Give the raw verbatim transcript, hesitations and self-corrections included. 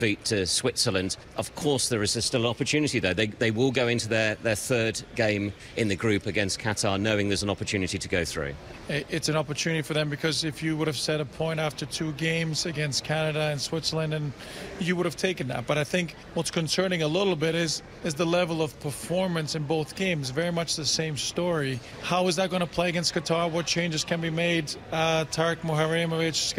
beat to Switzerland. Of course, there is still an opportunity, though. They, they will go into their, their third game in the group against Qatar, knowing there's an opportunity to go through. It's an opportunity for them, because if you would have set a point after two games against Canada and Switzerland, and you would have taken that. But I think what's concerning a little bit is is the level of performance in both games. Very much the same story. How is that going to play against Qatar? What changes can be made? Uh, Tarek Moharemovic